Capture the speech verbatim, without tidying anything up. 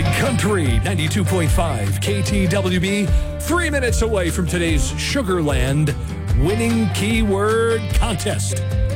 Big Country ninety-two point five K T W B, three minutes away from today's Sugarland winning keyword contest.